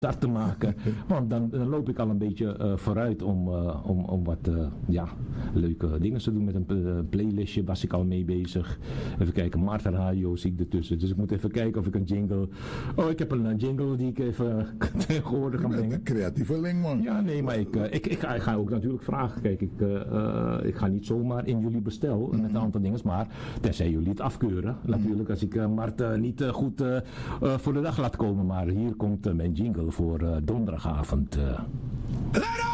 start te maken. Want dan loop ik al een beetje vooruit om wat leuke dingen te doen met een playlistje. Was ik al mee bezig. Even kijken, Marta Radio zie ik ertussen. Dus ik moet even kijken of ik een jingle... Oh, ik heb een jingle die ik even tegenwoordig kan brengen. Een creatieveling, man. Ja, nee, maar ik ga ook natuurlijk vragen. Kijk, ik ga niet zomaar in jullie bestel met een aantal dingen. Maar tenzij jullie het afkeuren. Natuurlijk, als ik Marta niet goed voor de dag laat komen. Maar hier komt mijn jingle voor donderdagavond.